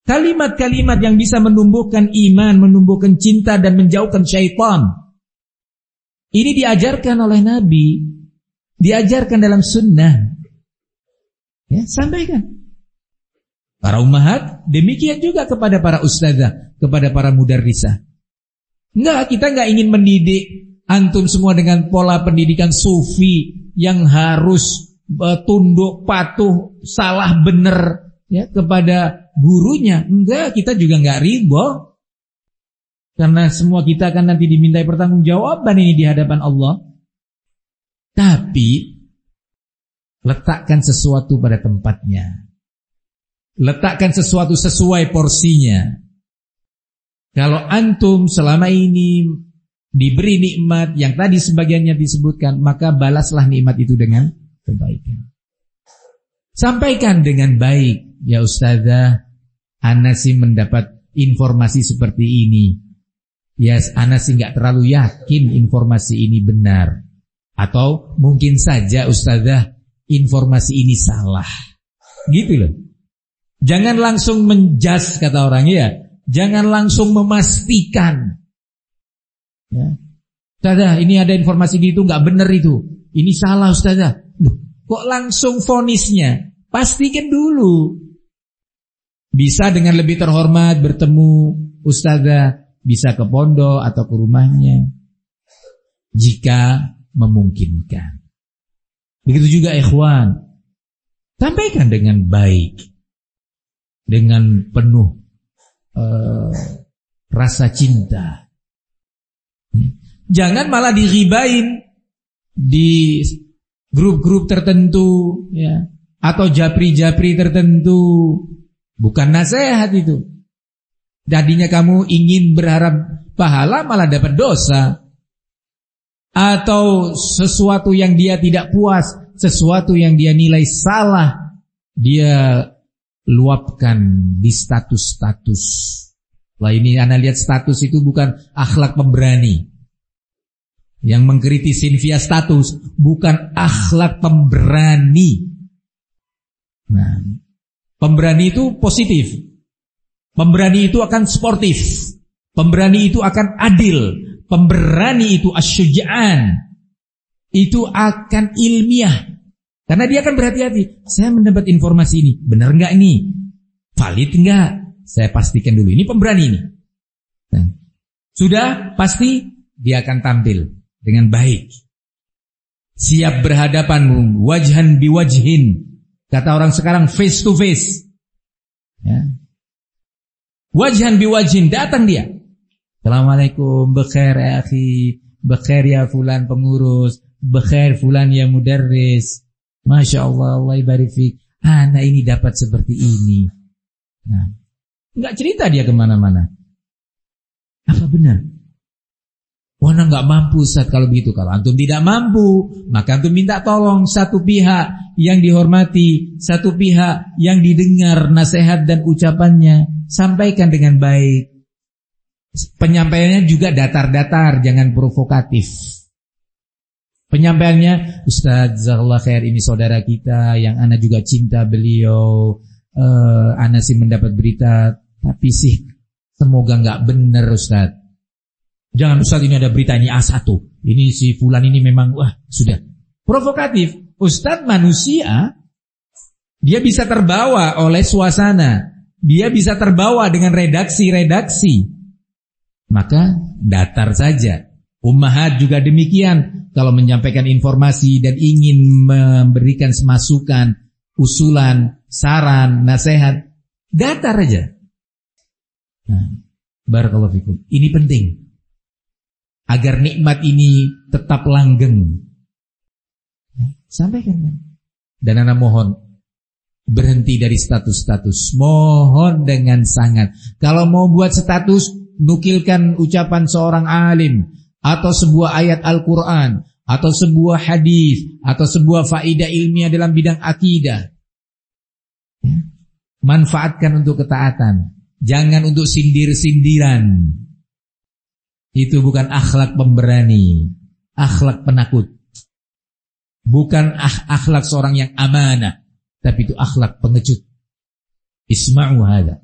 Kalimat-kalimat yang bisa menumbuhkan iman, menumbuhkan cinta dan menjauhkan syaitan. Ini diajarkan oleh Nabi, diajarkan dalam sunnah. Ya, sampaikan. Para ummahat, demikian juga kepada para ustazah, kepada para mudarrisah. Kita enggak ingin mendidik antum semua dengan pola pendidikan sufi yang harus tunduk patuh salah benar ya kepada gurunya. Kita juga enggak ridho. Karena semua kita akan nanti dimintai pertanggungjawaban ini di hadapan Allah. Tapi letakkan sesuatu pada tempatnya. Letakkan sesuatu sesuai porsinya. Kalau antum selama ini diberi nikmat yang tadi sebagiannya disebutkan, maka balaslah nikmat itu dengan kebaikan. Sampaikan dengan baik, ya ustazah, ana sih mendapat informasi seperti ini. Ya, ana sih enggak terlalu yakin informasi ini benar. Atau mungkin saja ustazah, informasi ini salah. Gitu loh. Jangan langsung menjas kata orang ya. Jangan langsung memastikan. Ya. Ustazah, ini ada informasi gitu enggak benar itu. Ini salah ustazah. Kok langsung vonisnya? Pastikan dulu. Bisa dengan lebih terhormat bertemu ustazah, bisa ke pondok atau ke rumahnya jika memungkinkan. Begitu juga ikhwan. Sampaikan dengan baik, dengan penuh rasa cinta. Jangan malah diribain di grup-grup tertentu ya, atau japri-japri tertentu. Bukan nasihat itu. Jadinya kamu ingin berharap pahala malah dapat dosa. Atau sesuatu yang dia tidak puas, sesuatu yang dia nilai salah, dia luapkan di status-status. Lah ini anda lihat status itu bukan akhlak pemberani. Yang mengkritisin via status bukan akhlak pemberani. Nah, pemberani itu positif. Pemberani itu akan sportif. Pemberani itu akan adil. Pemberani itu asyuja'an. Itu akan ilmiah. Karena dia akan berhati-hati. Saya mendapat informasi ini, benar enggak ini? Valid enggak? Saya pastikan dulu. Ini pemberani ini. Nah, sudah pasti dia akan tampil dengan baik. Siap berhadapan wajhan biwajhin. Kata orang sekarang face to face. Ya. Wajhan biwajhin, datang dia. Assalamualaikum, bekhair ya akhi, bekhair ya fulan pengurus, bekhair fulan ya mudarris. Masya Allah, Allah ibarik fik. Anak ini dapat seperti ini. Nah, enggak cerita dia kemana-mana. Apa benar? Wana enggak mampu Ustaz kalau begitu. Kalau antum tidak mampu, maka antum minta tolong satu pihak yang dihormati, satu pihak yang didengar nasihat dan ucapannya. Sampaikan dengan baik. Penyampaiannya juga datar-datar, jangan provokatif. Penyampaiannya, Ustaz jazakallah khair, ini saudara kita yang ana juga cinta beliau. Ana sih mendapat berita, tapi sih semoga enggak benar Ustaz. Jangan Ustaz, ini ada berita ini A1. Ini si fulan ini memang sudah provokatif. Ustaz manusia, dia bisa terbawa oleh suasana. Dia bisa terbawa dengan redaksi-redaksi. Maka datar saja. Ummahat juga demikian. Kalau menyampaikan informasi dan ingin memberikan masukan, usulan, saran, nasihat, datar aja. Nah, barakallahu fikum. Ini penting. Agar nikmat ini tetap langgeng. Sampaikan. Dan anak mohon, berhenti dari status-status. Mohon dengan sangat. Kalau mau buat status, nukilkan ucapan seorang alim, atau sebuah ayat Al-Quran, atau sebuah hadis, atau sebuah faidah ilmiah dalam bidang akidah. Manfaatkan untuk ketaatan. Jangan untuk sindir-sindiran. Itu bukan akhlak pemberani, akhlak penakut. Bukan akhlak seorang yang amanah, tapi itu akhlak pengecut. Isma'u hadza.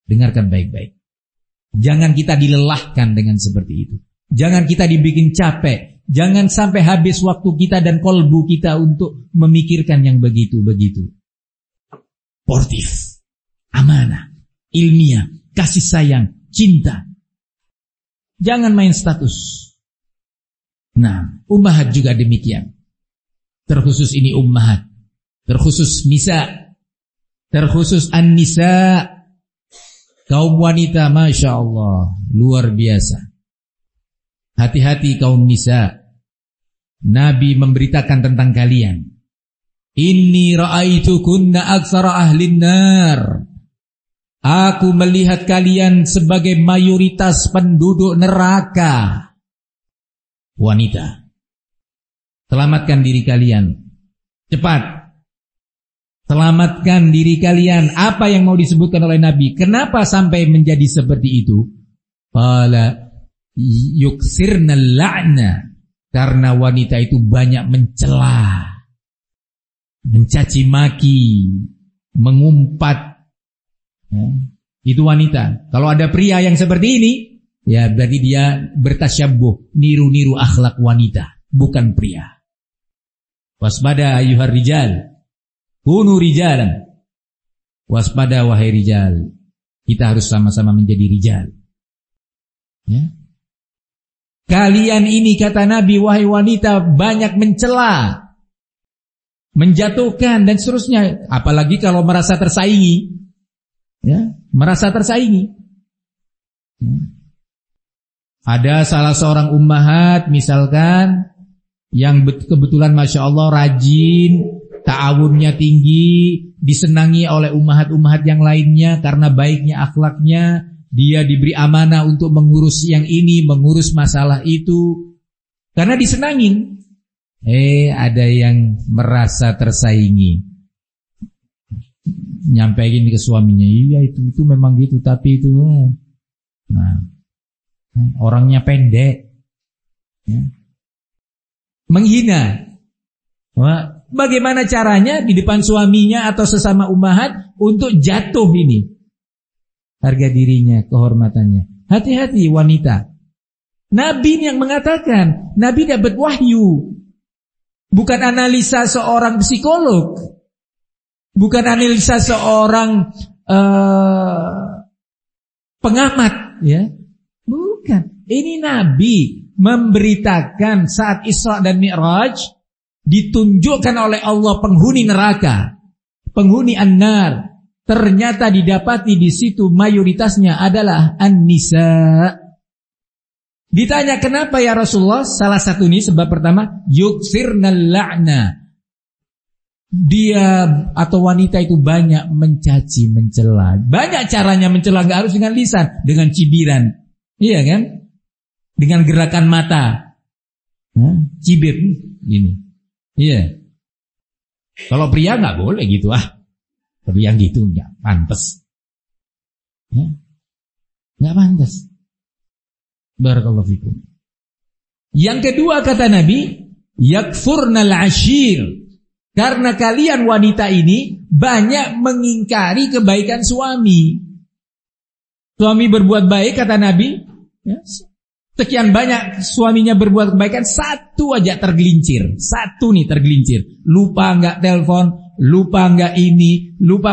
Dengarkan baik-baik. Jangan kita dilelahkan dengan seperti itu. Jangan kita dibikin capek. Jangan sampai habis waktu kita dan kolbu kita untuk memikirkan yang begitu-begitu. Sportif, amanah, ilmiah, kasih sayang, cinta. Jangan main status. Nah, ummahat juga demikian. Terkhusus ini ummahat. Terkhusus nisa. Terkhusus an-nisa. Kaum wanita, Masya Allah, luar biasa. Hati-hati kaum nisa. Nabi memberitakan tentang kalian. Inni ra'aitukunna aktsara ahlin nar. Aku melihat kalian sebagai mayoritas penduduk neraka. Wanita, selamatkan diri kalian. Cepat. Selamatkan diri kalian. Apa yang mau disebutkan oleh Nabi? Kenapa sampai menjadi seperti itu? Qala yuksirna la'na. Karena wanita itu banyak mencela, mencaci maki, mengumpat. Itu wanita. Kalau ada pria yang seperti ini, ya berarti dia bertasyabbuh, niru-niru akhlak wanita, bukan pria. Waspada ayyuhar rijal, kunu rijalan. Waspada wahai rijal. Kita harus sama-sama menjadi rijal. Ya. Kalian ini, kata Nabi, wahai wanita, banyak mencela, menjatuhkan dan seterusnya. Apalagi kalau merasa tersaingi, ya, merasa tersaingi. Ada salah seorang ummahat misalkan yang kebetulan Masya Allah rajin, ta'awunnya tinggi, disenangi oleh ummahat-ummahat yang lainnya karena baiknya akhlaknya. Dia diberi amanah untuk mengurus yang ini, mengurus masalah itu, karena disenangin. Ada yang merasa tersaingi, nyampein ke suaminya, iya itu memang gitu, tapi itu, nah, orangnya pendek, ya. Menghina. Wah, bagaimana caranya di depan suaminya atau sesama ummahat untuk jatuh ini? Harga dirinya, kehormatannya. Hati-hati wanita. Nabi yang mengatakan, Nabi dapat wahyu. Bukan analisa seorang psikolog. Bukan analisa seorang pengamat, ya. Bukan. Ini Nabi memberitakan saat Isra dan Mi'raj ditunjukkan oleh Allah penghuni neraka, penghuni an-nar. Ternyata didapati di situ mayoritasnya adalah an-nisa. Ditanya kenapa ya Rasulullah? Salah satu ini sebab pertama, yuksirnal la'na. Dia atau wanita itu banyak mencaci, mencela. Banyak caranya mencela, enggak harus dengan lisan, dengan cibiran. Iya kan? Dengan gerakan mata. Cibir gini. Iya. Kalau pria enggak boleh gitu Tapi yang gitu enggak pantas. Ya. Enggak pantas. Barakallahu fikum. Yang kedua kata Nabi, yakfurnal ashir. Karena kalian wanita ini banyak mengingkari kebaikan suami. Suami berbuat baik kata Nabi, ya, sekian banyak suaminya berbuat kebaikan, satu aja tergelincir. Satu nih tergelincir. Lupa enggak telepon, lupa enggak ini, lupa